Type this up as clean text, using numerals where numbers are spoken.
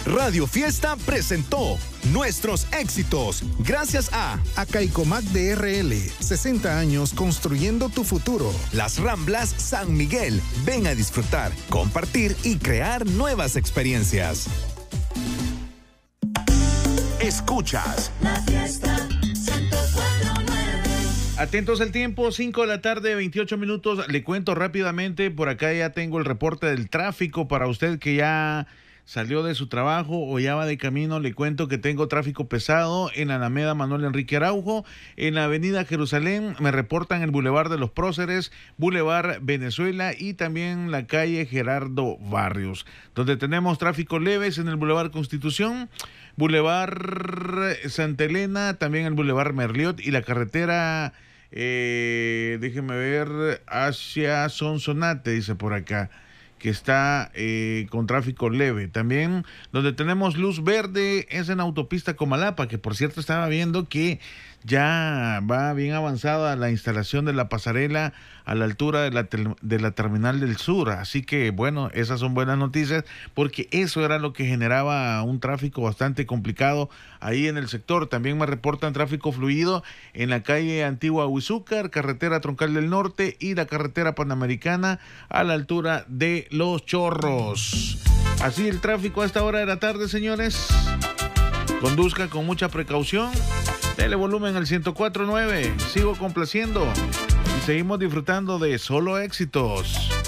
Radio Fiesta presentó Nuestros Éxitos, gracias a Caicomac DRL, 60 años construyendo tu futuro. Las Ramblas San Miguel. Ven a disfrutar, compartir y crear nuevas experiencias. Escuchas La Fiesta 104.9. Atentos al tiempo, 5 de la tarde, 28 minutos. Le cuento rápidamente, por acá ya tengo el reporte del tráfico para usted que ya salió de su trabajo o ya va de camino. Le cuento que tengo tráfico pesado en la Alameda Manuel Enrique Araujo, en la Avenida Jerusalén, me reportan el Boulevard de los Próceres, Boulevard Venezuela y también la calle Gerardo Barrios, donde tenemos tráfico leves en el Boulevard Constitución, Boulevard Santa Elena, también el Boulevard Merliot y la carretera, déjeme ver, hacia Sonsonate, dice por acá, que está con tráfico leve. También donde tenemos luz verde es en autopista Comalapa, que por cierto estaba viendo que ya va bien avanzada la instalación de la pasarela a la altura de la Terminal del Sur. Así que bueno, esas son buenas noticias porque eso era lo que generaba un tráfico bastante complicado ahí en el sector. También me reportan tráfico fluido en la calle Antigua Huizúcar, carretera Troncal del Norte y la carretera Panamericana a la altura de Los Chorros. Así el tráfico a esta hora de la tarde, señores. Conduzca con mucha precaución. Dele volumen al 104.9. Sigo complaciendo y seguimos disfrutando de solo éxitos.